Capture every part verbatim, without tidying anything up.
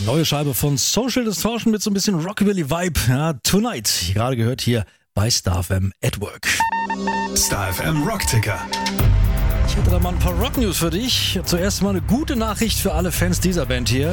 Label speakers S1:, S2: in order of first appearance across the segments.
S1: Neue Scheibe von Social Distortion mit so ein bisschen Rockabilly-Vibe. Ja, Tonight, gerade gehört hier bei Star F M at Work.
S2: Star F M Rockticker.
S1: Ich hätte da mal ein paar Rock-News für dich. Zuerst mal eine gute Nachricht für alle Fans dieser Band hier.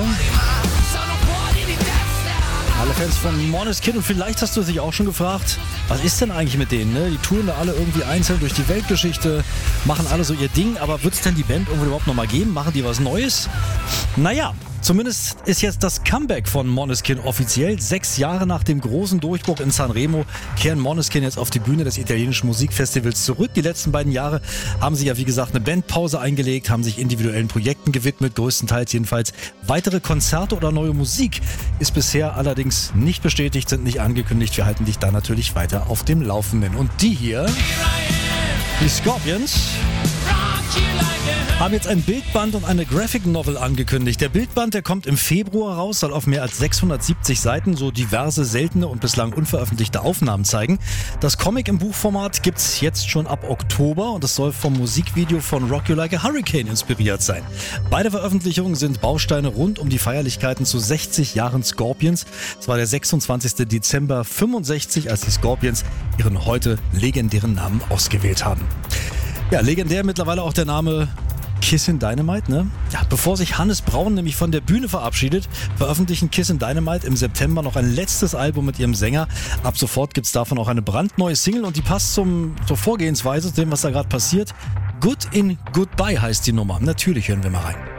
S1: Alle Fans von Måneskin, und vielleicht hast du dich auch schon gefragt, was ist denn eigentlich mit denen? Ne? Die touren da alle irgendwie einzeln durch die Weltgeschichte, machen alle so ihr Ding, aber wird es denn die Band irgendwo überhaupt nochmal geben? Machen die was Neues? Naja, zumindest ist jetzt das Comeback von Måneskin offiziell. Sechs Jahre nach dem großen Durchbruch in Sanremo kehren Måneskin jetzt auf die Bühne des italienischen Musikfestivals zurück. Die letzten beiden Jahre haben sie ja, wie gesagt, eine Bandpause eingelegt, haben sich individuellen Projekten gewidmet, größtenteils jedenfalls. Weitere Konzerte oder neue Musik ist bisher allerdings nicht bestätigt, sind nicht angekündigt. Wir halten dich da natürlich weiter auf dem Laufenden. Und die hier, die Scorpions, haben jetzt ein Bildband und eine Graphic Novel angekündigt. Der Bildband, der kommt im Februar raus, soll auf mehr als sechshundertsiebzig Seiten so diverse, seltene und bislang unveröffentlichte Aufnahmen zeigen. Das Comic im Buchformat gibt's jetzt schon ab Oktober und es soll vom Musikvideo von Rock You Like a Hurricane inspiriert sein. Beide Veröffentlichungen sind Bausteine rund um die Feierlichkeiten zu sechzig Jahren Scorpions. Es war der sechsundzwanzigster Dezember fünfundsechzig, als die Scorpions ihren heute legendären Namen ausgewählt haben. Ja, legendär mittlerweile auch der Name Kissin' Dynamite, ne? Ja, bevor sich Hannes Braun nämlich von der Bühne verabschiedet, veröffentlichen Kissin' Dynamite im September noch ein letztes Album mit ihrem Sänger. Ab sofort gibt's davon auch eine brandneue Single und die passt zum, zur Vorgehensweise, zu dem, was da gerade passiert. Good in Goodbye heißt die Nummer. Natürlich hören wir mal rein.